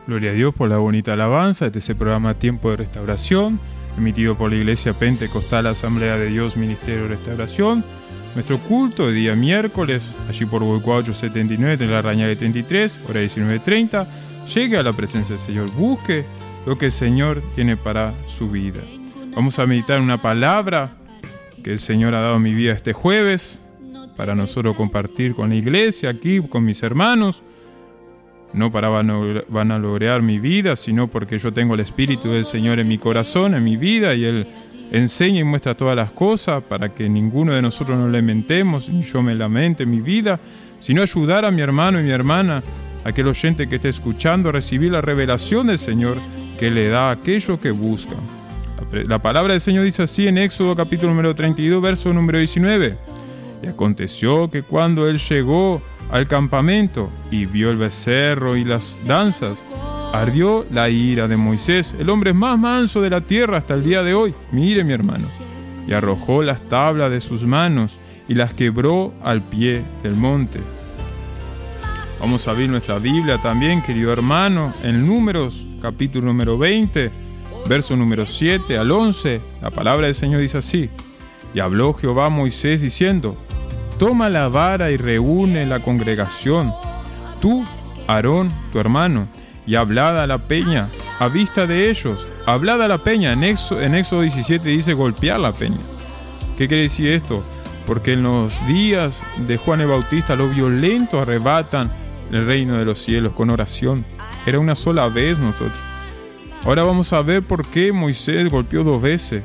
Gloria a Dios por la bonita alabanza. Este es el programa Tiempo de Restauración, emitido por la Iglesia Pentecostal Asamblea de Dios Ministerio de Restauración. Nuestro culto de día miércoles, allí por Boicua 879, en la Raña de 33, hora 19:30. Llegue a la presencia del Señor, busque lo que el Señor tiene para su vida. Vamos a meditar una palabra que el Señor ha dado a mi vida este jueves, para nosotros compartir con la iglesia, aquí con mis hermanos. No para vanagloриar mi vida, sino porque yo tengo el Espíritu del Señor en mi corazón, en mi vida, y Él enseña y muestra todas las cosas para que ninguno de nosotros nos lamentemos, ni yo me lamente en mi vida, sino ayudar a mi hermano y mi hermana, a aquel oyente que esté escuchando, a recibir la revelación del Señor que le da a aquellos que buscan. La palabra del Señor dice así en Éxodo capítulo número 32, verso número 19. Y aconteció que cuando Él llegó al campamento y vio el becerro y las danzas, ardió la ira de Moisés, el hombre más manso de la tierra hasta el día de hoy. Mire, mi hermano, y arrojó las tablas de sus manos y las quebró al pie del monte. Vamos a abrir nuestra Biblia también, querido hermano, en Números capítulo número 20, verso número 7 al 11. La palabra del Señor dice así: y habló Jehová a Moisés diciendo: toma la vara y reúne la congregación, tú, Aarón, tu hermano, y hablad a la peña, a vista de ellos. Hablad a la peña. En Éxodo 17 dice golpear la peña. ¿Qué quiere decir esto? Porque en los días de Juan el Bautista, los violentos arrebatan el reino de los cielos con oración. Era una sola vez nosotros. Ahora vamos a ver por qué Moisés golpeó 2 veces.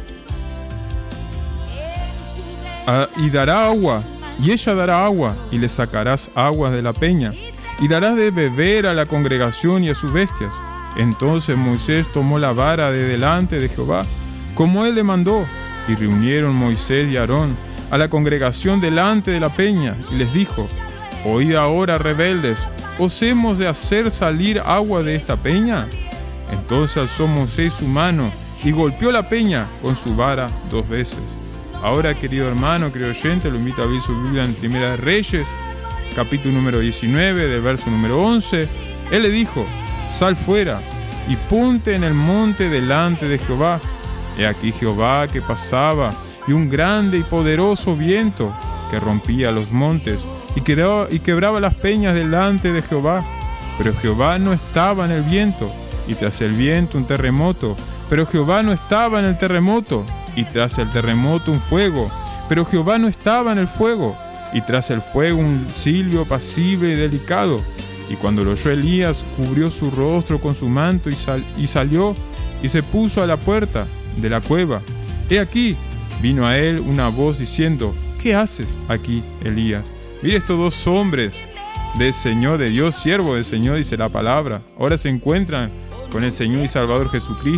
Y dará agua, y ella dará agua, y le sacarás aguas de la peña, y darás de beber a la congregación y a sus bestias. Entonces Moisés tomó la vara de delante de Jehová, como él le mandó, y reunieron Moisés y Aarón a la congregación delante de la peña, y les dijo: oíd ahora, rebeldes, ¿os hemos de hacer salir agua de esta peña? Entonces alzó Moisés su mano, y golpeó la peña con su vara 2 veces. Ahora, querido hermano, querido oyente, lo invito a abrir su Biblia en Primera de Reyes, capítulo número 19, del verso número 11. Él le dijo: sal fuera y ponte en el monte delante de Jehová. He aquí Jehová que pasaba, y un grande y poderoso viento que rompía los montes y quebraba las peñas delante de Jehová. Pero Jehová no estaba en el viento, y tras el viento un terremoto. Pero Jehová no estaba en el terremoto, y tras el terremoto un fuego, pero Jehová no estaba en el fuego, y tras el fuego un silbio apacible y delicado. Y cuando lo oyó Elías, cubrió su rostro con su manto y salió y se puso a la puerta de la cueva. He aquí, vino a él una voz diciendo: ¿qué haces aquí, Elías? Mire, estos 2 hombres del Señor, de Dios, siervo del Señor, dice la palabra, ahora se encuentran con el Señor y Salvador Jesucristo.